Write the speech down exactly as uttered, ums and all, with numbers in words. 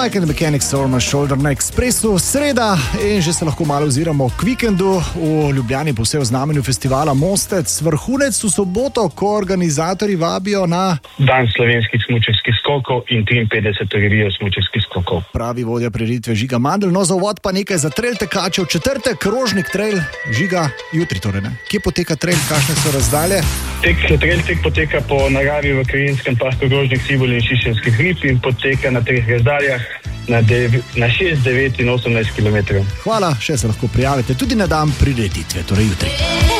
Mike and the Mechanics Over My Shoulder na Ekspresu, sreda in že se lahko malo oziramo k vikendu. V Ljubljani po vse v znamenju festivala Mostec, vrhunec v soboto, ko organizatorji vabijo na Dan slovenskih smučarskih skokov in triinpetdeseto revijo smučarskih skokov. Pravi vodja prireditve Žiga Mandl. No, za uvod pa nekaj za trail tekače. V četrtek Rožnik trail, Žiga, jutri torej, ne? Kje poteka trail, kakšne so razdalje? Tek, trail tek poteka po naravi v Krajinskem parku Rožnik, Cibolje in Šišenski hrib in poteka na treh razdaljah na, na šest, devet in osemnajst kilometrov. Hvala, še se lahko prijavite tudi na dan prireditve, torej jutri.